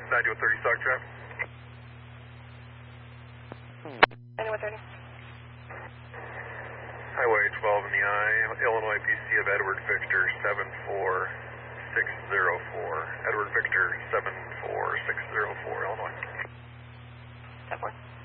9130 stock trap. 9130. Highway 12 in the eye, Illinois PC of Edward Victor 74604. Edward Victor 74604, Illinois. 10-4.